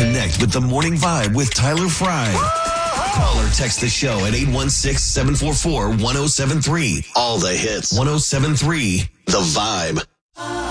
Connect with the Morning Vibe with Tyler Fry. Call or text the show at 816-744-1073. All the hits. 1073, The Vibe.